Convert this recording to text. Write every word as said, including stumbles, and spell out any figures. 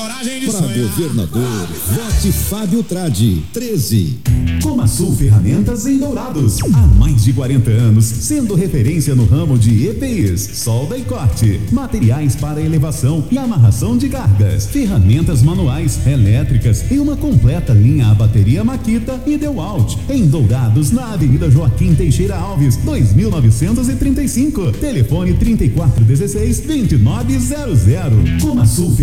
coragem de Para sonhar. governador, vote Fábio Tradi, treze. Comasul Ferramentas em Dourados. Há mais de quarenta anos, sendo referência no ramo de E P Is, solda e corte, materiais para elevação e amarração de cargas, ferramentas manuais, elétricas e uma completa linha a bateria Makita e DeWalt. Em Dourados, na Avenida Joaquim Teixeira Alves, dois mil novecentos e trinta e cinco. Telefone trinta e quatro dezesseis, vinte e nove zero zero. Comasul